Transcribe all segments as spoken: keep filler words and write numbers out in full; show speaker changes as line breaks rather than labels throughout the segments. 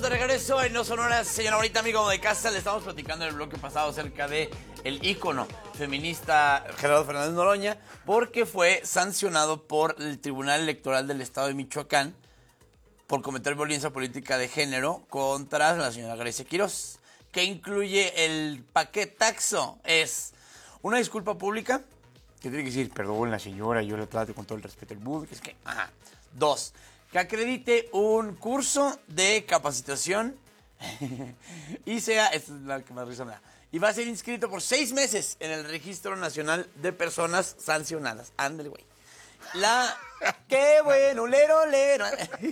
de regreso en No Sonora, señora ahorita amigo de casa. Le estamos platicando en el bloque pasado acerca de el ícono feminista Gerardo Fernández Noroña, porque fue sancionado por el Tribunal Electoral del Estado de Michoacán por cometer violencia política de género contra la señora Grecia Quirós, que incluye el paquetaxo. Es una disculpa pública, que tiene que decir, perdón la señora, yo la trato con todo el respeto del mundo, que es que, ajá. Dos, que acredite un curso de capacitación y sea, esta es la que más risa me da, y va a ser inscrito por seis meses en el Registro Nacional de Personas Sancionadas. Ándale, güey. La... ¡Qué bueno! ¡Lero, lero!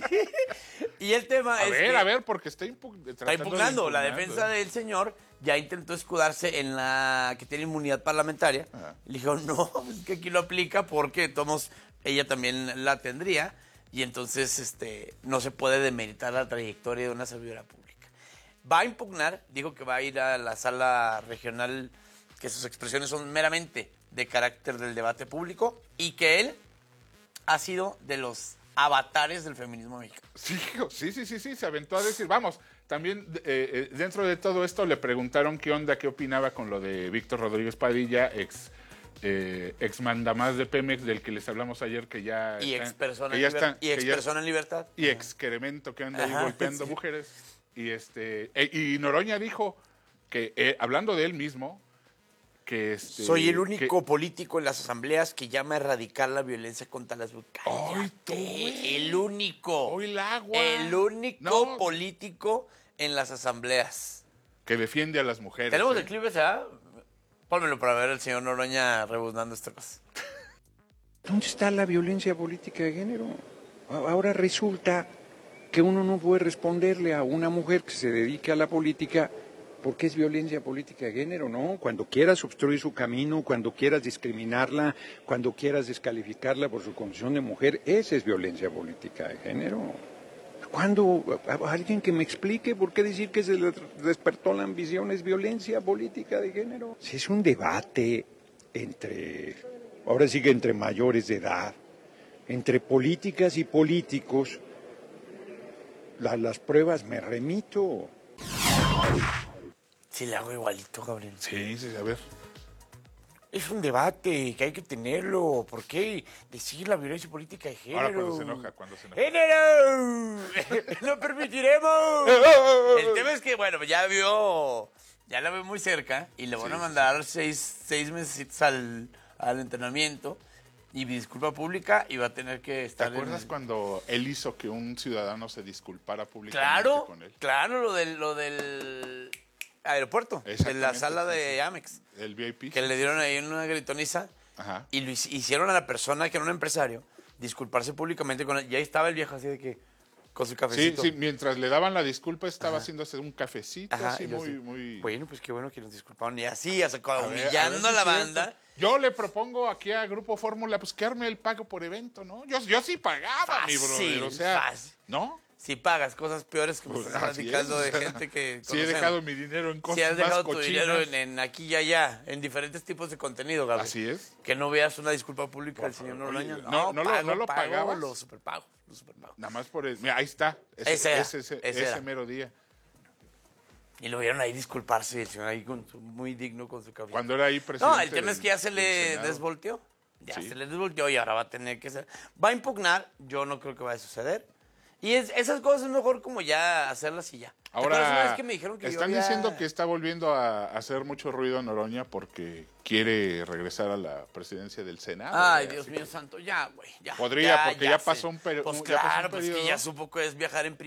Y el tema
a
es
ver,
que...
A ver, porque está, impu
está impugnando. De la defensa del señor ya intentó escudarse en la que tiene inmunidad parlamentaria. Ajá. Le dijo, no, es que aquí lo aplica porque tomos, ella también la tendría. Y entonces este, no se puede demeritar la trayectoria de una servidora pública. Va a impugnar, dijo que va a ir a la sala regional, que sus expresiones son meramente de carácter del debate público y que él ha sido de los avatares del feminismo mexicano.
Sí, sí, sí, sí, sí, se aventó a decir, vamos, también eh, dentro de todo esto le preguntaron qué onda, qué opinaba con lo de Víctor Rodríguez Padilla, ex... Eh, ex mandamás de Pemex, del que les hablamos ayer, que ya
y
está,
ex persona,
que
en,
ya
liber
está,
y ex
que ya,
persona en libertad
y ex Queremento que anda
Ajá,
ahí golpeando
sí.
mujeres y este e, y Noroña dijo que eh, hablando de él mismo que este,
soy el único
que,
político en las asambleas que llama a erradicar la violencia contra las mujeres.
¡Ay, tú!
El único.
¡Ay, el agua!
El único no. político en las asambleas
que defiende a las mujeres.
Tenemos
¿eh?
el clip ese, ¿eh? Pónmelo para ver al señor Noroña rebuznando esta cosa.
¿Dónde está la violencia política de género? Ahora resulta que uno no puede responderle a una mujer que se dedique a la política porque es violencia política de género, ¿no? Cuando quieras obstruir su camino, cuando quieras discriminarla, cuando quieras descalificarla por su condición de mujer, esa es violencia política de género. ¿Cuándo? Alguien que me explique por qué decir que se le despertó la ambición es violencia política de género. Si es un debate entre, ahora sí que entre mayores de edad, entre políticas y políticos, la, las pruebas me remito.
Sí, le hago igualito, Gabriel.
Sí, sí, a ver.
Es un debate que hay que tenerlo. ¿Por qué decir la violencia política de género?
Ahora cuando se enoja, cuando se enoja.
¡Género! ¡No permitiremos! El tema es que, bueno, ya vio, ya la ve muy cerca y le van sí, a mandar sí. seis, seis meses al, al entrenamiento y disculpa pública y va a tener que estar.
¿Te acuerdas en... cuando él hizo que un ciudadano se disculpara públicamente
claro,
con él? Claro,
lo del, lo del aeropuerto, en la sala de Amex.
El V I P.
Que le dieron ahí una gritoniza. Ajá. Y lo hicieron a la persona que era un empresario disculparse públicamente con él. Y ahí estaba el viejo así de que, con su cafecito.
Sí, sí, mientras le daban la disculpa estaba Ajá. haciéndose un cafecito. Ajá, así muy, así, muy...
Bueno, pues qué bueno que nos disculparon. Y así, o sea, humillando a, ver, a, ver si a la banda.
Cierto. Yo le propongo aquí a Grupo Fórmula, pues que arme el pago por evento, ¿no? Yo, yo sí pagaba, fácil, mi brother, o sea, fácil. ¿No?
Si pagas cosas peores que me pues, estás platicando de gente que
si sí he dejado mi dinero en cosas
si has dejado
más
tu dinero en, en aquí y allá, en diferentes tipos de contenido, Gabriel.
Así es.
Que no veas una disculpa pública del señor Noroña.
No, no, no,
pago,
lo, no lo
pago,
pagabas.
Lo superpago, lo superpago.
Nada más por el... Mira, ahí está. Ese,
ese era,
ese, ese,
ese,
ese mero día.
Y lo vieron ahí disculparse, el señor ahí con su, muy digno con su cabello.
Cuando era ahí presidente.
No, el tema es que ya se le desvolteó. Ya sí. se le desvolteó y ahora va a tener que ser... Va a impugnar, yo no creo que vaya a suceder. Y es, esas cosas es mejor como ya hacerlas y ya.
Ahora,
una vez que me dijeron que
están
yo había...
diciendo que está volviendo a hacer mucho ruido Noroña porque quiere regresar a la presidencia del Senado.
Ay, Dios mío santo, ya, güey, ya.
Podría,
ya,
porque
ya,
ya
sé.
pasó un, peri
pues
un,
claro,
ya pasó un
pues
periodo.
que ya supo que es viajar en